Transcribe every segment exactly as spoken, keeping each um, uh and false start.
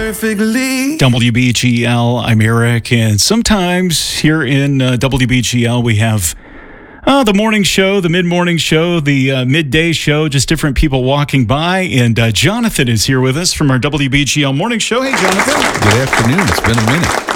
perfectly. W B G L, I'm Eric, and sometimes here in uh, W B G L we have uh, the morning show, the mid-morning show, the uh, midday show, just different people walking by, and uh, Jonathan is here with us from our W B G L morning show. Hey, Jonathan. Good afternoon. It's been a minute.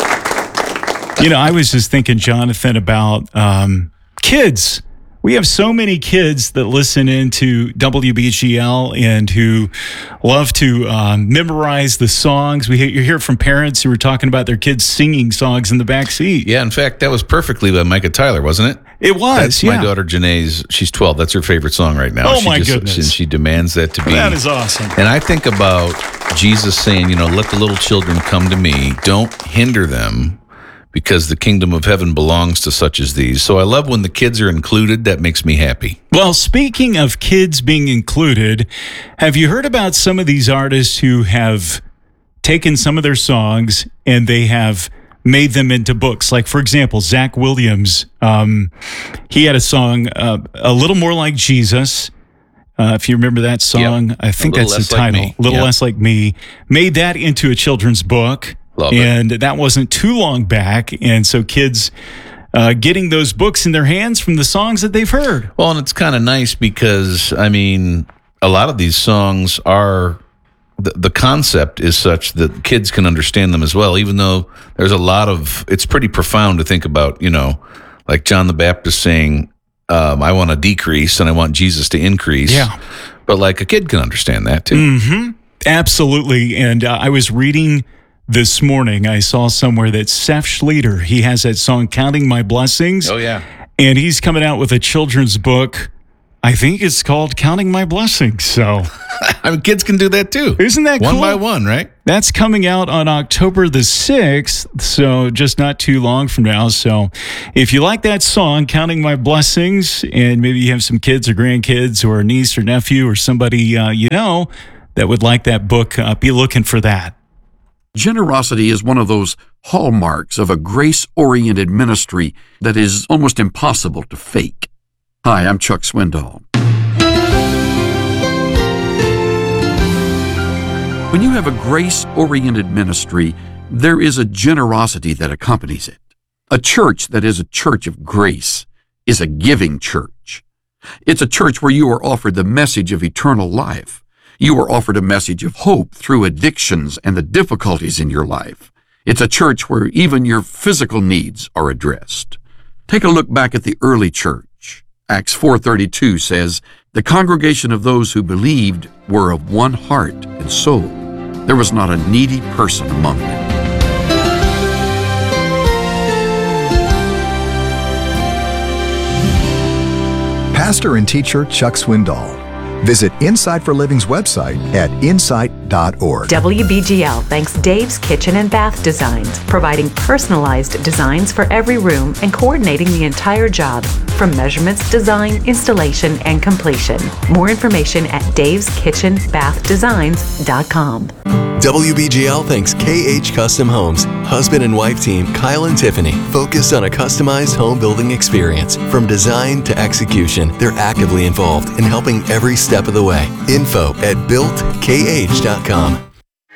You know, I was just thinking, Jonathan, about um, kids. We have so many kids that listen into W B G L and who love to um, memorize the songs. We hear, you hear from parents who are talking about their kids singing songs in the back seat. Yeah, in fact, that was perfectly by Micah Tyler, wasn't it? It was, That's yeah. my daughter Janae's. She's twelve. That's her favorite song right now. Oh, she my just, goodness. And she demands that to be. That is awesome. And I think about Jesus saying, you know, let the little children come to me. Don't hinder them, because the kingdom of heaven belongs to such as these. So I love when the kids are included. That makes me happy. Well, speaking of kids being included, have you heard about some of these artists who have taken some of their songs and they have made them into books? Like, for example, Zach Williams, um, he had a song, uh, A Little More Like Jesus. Uh, if you remember that song, Yep. I think A Little that's the Less Like title. Me. A Little Yep. Less Like Me. Made that into a children's book. Love it. And that wasn't too long back. And so kids uh, getting those books in their hands from the songs that they've heard. Well, and it's kind of nice because, I mean, a lot of these songs are, the, the concept is such that kids can understand them as well, even though there's a lot of, it's pretty profound to think about, you know, like John the Baptist saying, um, I want to decrease and I want Jesus to increase. Yeah. But like a kid can understand that too. Mm-hmm. Absolutely. And uh, I was reading this morning, I saw somewhere that Seth Schleter, he has that song, Counting My Blessings. Oh, yeah. And he's coming out with a children's book. I think it's called Counting My Blessings. So I mean, kids can do that too. Isn't that one cool? by one, right? That's coming out on October the sixth, so just not too long from now. So if you like that song, Counting My Blessings, and maybe you have some kids or grandkids or a niece or nephew or somebody uh, you know that would like that book, uh, be looking for that. Generosity is one of those hallmarks of a grace-oriented ministry that is almost impossible to fake. Hi, I'm Chuck Swindoll. When you have a grace-oriented ministry, there is a generosity that accompanies it. A church that is a church of grace is a giving church. It's a church where you are offered the message of eternal life. You are offered a message of hope through addictions and the difficulties in your life. It's a church where even your physical needs are addressed. Take a look back at the early church. Acts four thirty-two says, "The congregation of those who believed were of one heart and soul. There was not a needy person among them." Pastor and teacher Chuck Swindoll. Visit Insight for Living's website at insight dot org. W B G L thanks Dave's Kitchen and Bath Designs, providing personalized designs for every room and coordinating the entire job, from measurements, design, installation, and completion. More information at daves kitchen bath designs dot com. W B G L thanks K H Custom Homes. Husband and wife team Kyle and Tiffany, focused on a customized home building experience. From design to execution, they're actively involved in helping every step of the way. Info at built k h dot com.